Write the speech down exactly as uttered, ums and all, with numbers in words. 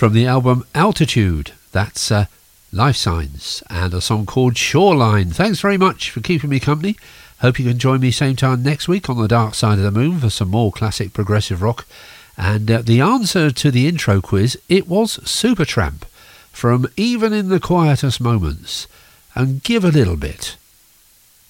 from the album Altitude. That's uh, Life Signs and a song called Shoreline. Thanks very much for keeping me company. Hope you can join me same time next week on the Dark Side of the Moon for some more classic progressive rock. And uh, the answer to the intro quiz, it was Supertramp from Even in the Quietest Moments. And give a little bit